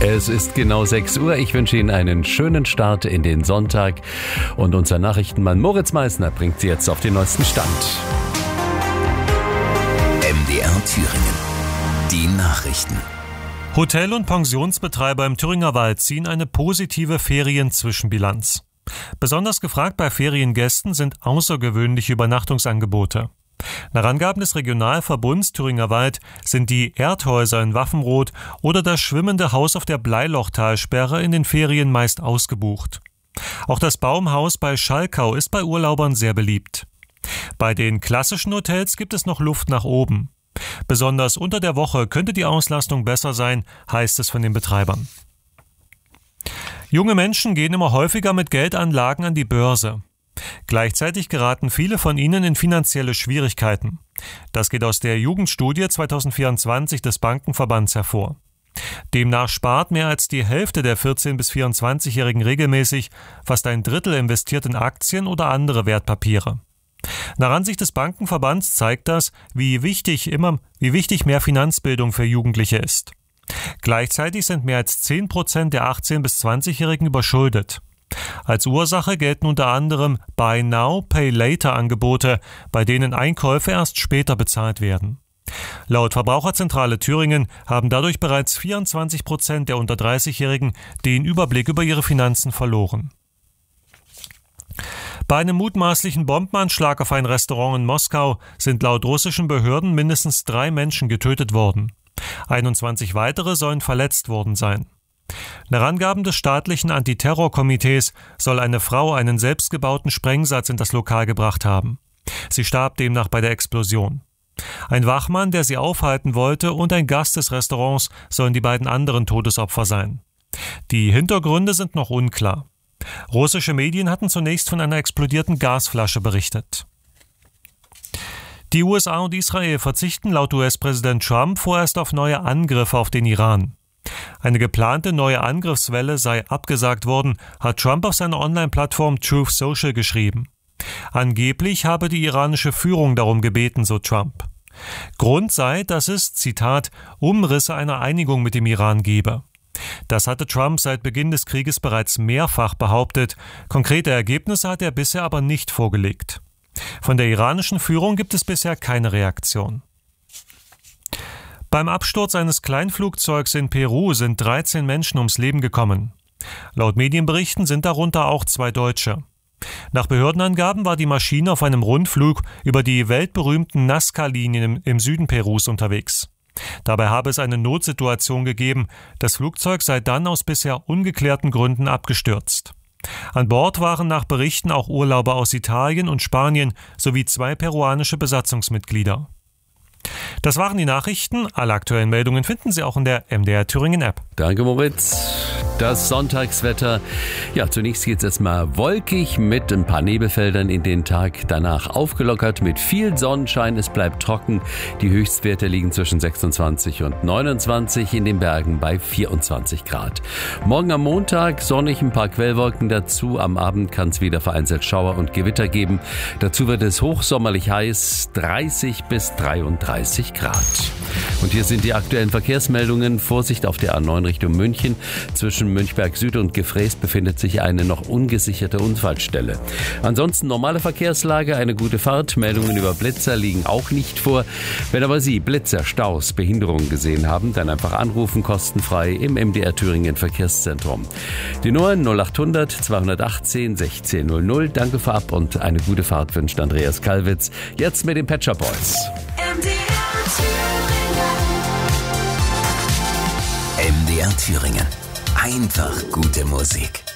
Es ist genau 6 Uhr. Ich wünsche Ihnen einen schönen Start in den Sonntag. Und unser Nachrichtenmann Moritz Meissner bringt Sie jetzt auf den neuesten Stand. MDR Thüringen. Die Nachrichten. Hotel- und Pensionsbetreiber im Thüringer Wald ziehen eine positive Ferienzwischenbilanz. Besonders gefragt bei Feriengästen sind außergewöhnliche Übernachtungsangebote. Nach Angaben des Regionalverbunds Thüringer Wald sind die Erdhäuser in Waffenroth oder das schwimmende Haus auf der Bleilochtalsperre in den Ferien meist ausgebucht. Auch das Baumhaus bei Schalkau ist bei Urlaubern sehr beliebt. Bei den klassischen Hotels gibt es noch Luft nach oben. Besonders unter der Woche könnte die Auslastung besser sein, heißt es von den Betreibern. Junge Menschen gehen immer häufiger mit Geldanlagen an die Börse. Gleichzeitig geraten viele von ihnen in finanzielle Schwierigkeiten. Das geht aus der Jugendstudie 2024 des Bankenverbands hervor. Demnach spart mehr als die Hälfte der 14- bis 24-Jährigen regelmäßig, fast ein Drittel investiert in Aktien oder andere Wertpapiere. Nach Ansicht des Bankenverbands zeigt das, wie wichtig mehr Finanzbildung für Jugendliche ist. Gleichzeitig sind mehr als 10% der 18- bis 20-Jährigen überschuldet. Als Ursache gelten unter anderem Buy Now, Pay Later Angebote, bei denen Einkäufe erst später bezahlt werden. Laut Verbraucherzentrale Thüringen haben dadurch bereits 24% der unter 30-Jährigen den Überblick über ihre Finanzen verloren. Bei einem mutmaßlichen Bombenanschlag auf ein Restaurant in Moskau sind laut russischen Behörden mindestens 3 Menschen getötet worden. 21 weitere sollen verletzt worden sein. Nach Angaben des staatlichen Antiterrorkomitees soll eine Frau einen selbstgebauten Sprengsatz in das Lokal gebracht haben. Sie starb demnach bei der Explosion. Ein Wachmann, der sie aufhalten wollte, und ein Gast des Restaurants sollen die beiden anderen Todesopfer sein. Die Hintergründe sind noch unklar. Russische Medien hatten zunächst von einer explodierten Gasflasche berichtet. Die USA und Israel verzichten laut US-Präsident Trump vorerst auf neue Angriffe auf den Iran. Eine geplante neue Angriffswelle sei abgesagt worden, hat Trump auf seiner Online-Plattform Truth Social geschrieben. Angeblich habe die iranische Führung darum gebeten, so Trump. Grund sei, dass es, Zitat, Umrisse einer Einigung mit dem Iran gebe. Das hatte Trump seit Beginn des Krieges bereits mehrfach behauptet. Konkrete Ergebnisse hat er bisher aber nicht vorgelegt. Von der iranischen Führung gibt es bisher keine Reaktion. Beim Absturz eines Kleinflugzeugs in Peru sind 13 Menschen ums Leben gekommen. Laut Medienberichten sind darunter auch 2 Deutsche. Nach Behördenangaben war die Maschine auf einem Rundflug über die weltberühmten Nazca-Linien im Süden Perus unterwegs. Dabei habe es eine Notsituation gegeben. Das Flugzeug sei dann aus bisher ungeklärten Gründen abgestürzt. An Bord waren nach Berichten auch Urlauber aus Italien und Spanien sowie 2 peruanische Besatzungsmitglieder. Das waren die Nachrichten. Alle aktuellen Meldungen finden Sie auch in der MDR Thüringen App. Danke, Moritz. Das Sonntagswetter. Ja, zunächst geht es erstmal wolkig mit ein paar Nebelfeldern in den Tag. Danach aufgelockert mit viel Sonnenschein. Es bleibt trocken. Die Höchstwerte liegen zwischen 26 und 29, in den Bergen bei 24 Grad. Morgen am Montag sonnig, ein paar Quellwolken dazu. Am Abend kann es wieder vereinzelt Schauer und Gewitter geben. Dazu wird es hochsommerlich heiß, 30 bis 33 Grad. Und hier sind die aktuellen Verkehrsmeldungen. Vorsicht auf der A9 Richtung München. Zwischen Münchberg Süd und Gefrees befindet sich eine noch ungesicherte Unfallstelle. Ansonsten normale Verkehrslage, eine gute Fahrt. Meldungen über Blitzer liegen auch nicht vor. Wenn aber Sie Blitzer, Staus, Behinderungen gesehen haben, dann einfach anrufen, kostenfrei im MDR Thüringen Verkehrszentrum. Die Nummer 0800 218 1600. Danke vorab und eine gute Fahrt wünscht Andreas Kalwitz. Jetzt mit den Pet Shop Boys. MDR Thüringen. Einfach gute Musik.